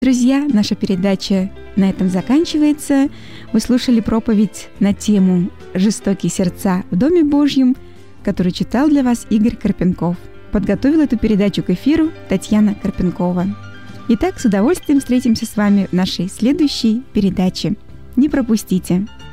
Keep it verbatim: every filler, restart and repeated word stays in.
Друзья, наша передача на этом заканчивается. Вы слушали проповедь на тему «Жестокие сердца в Доме Божьем», которую читал для вас Игорь Карпенков. Подготовила эту передачу к эфиру Татьяна Карпенкова. Итак, с удовольствием встретимся с вами в нашей следующей передаче. Не пропустите!